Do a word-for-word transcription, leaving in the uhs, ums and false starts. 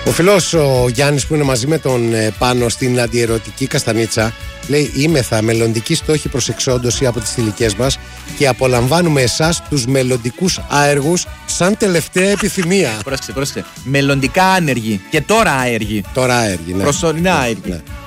Ο φίλος ο Γιάννης που είναι μαζί με τον Πάνο στην αντιερωτική Καστανίτσα λέει: Είμεθα μελλοντική στόχη προς εξόντωση από τις θηλυκές μας και απολαμβάνουμε εσάς τους μελλοντικούς άεργους σαν τελευταία επιθυμία. Πρόσεξε, πρόσεξε. Μελλοντικά άνεργοι και τώρα άεργοι. Τώρα άεργοι, ναι. Προσωρινά ναι, άεργοι. Ναι.